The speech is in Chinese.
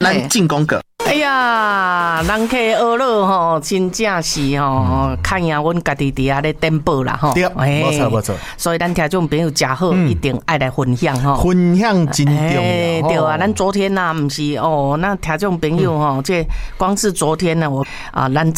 咱进攻个。 哎呀，人客学乐吼，真正是吼，看呀，阮家己伫遐咧颠簸啦吼。 对，没错没错。 所以咱听众朋友食好，一定爱来分享吼。 分享真重要。 对啊，咱昨天呐，不是哦，那听众朋友吼，这光是昨天呢，咱